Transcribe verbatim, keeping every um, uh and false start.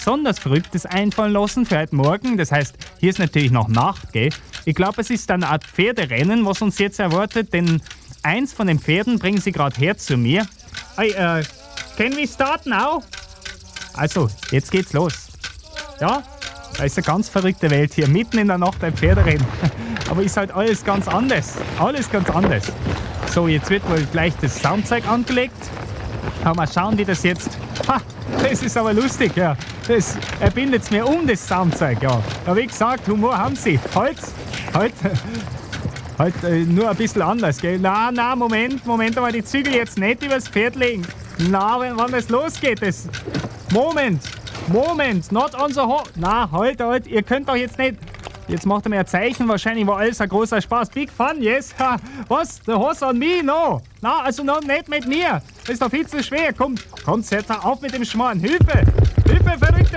besonders Verrücktes einfallen lassen für heute Morgen. Das heißt, hier ist natürlich noch Nacht, gell? Ich glaube, es ist dann eine Art Pferderennen, was uns jetzt erwartet, denn eins von den Pferden bringen sie gerade her zu mir. Hey, äh, can we start now? Also, jetzt geht's los. Ja, da ist eine ganz verrückte Welt hier, mitten in der Nacht ein Pferderennen. Aber ist halt alles ganz anders. Alles ganz anders. So, jetzt wird wohl gleich das Soundzeug angelegt. Aber mal schauen, wie das jetzt... Ha, das ist aber lustig, ja. Das erbindet mir um, das Soundzeug, ja. Aber wie gesagt, Humor haben sie. Halt, halt, halt äh, nur ein bisschen anders, gell. Na, na, Moment, Moment, aber die Zügel jetzt nicht übers Pferd legen. Na, wenn, wenn das losgeht, das... Moment, Moment, not on the horse. Na, halt, halt, ihr könnt doch jetzt nicht... Jetzt macht er mir ein Zeichen, wahrscheinlich war alles ein großer Spaß. Big fun, yes. Ha, was? The horse on me? No. Na, also no, nicht mit mir. Das ist doch viel zu schwer. Komm, komm, Zeta, auf mit dem Schmarrn. Hilfe, Hilfe, verrückte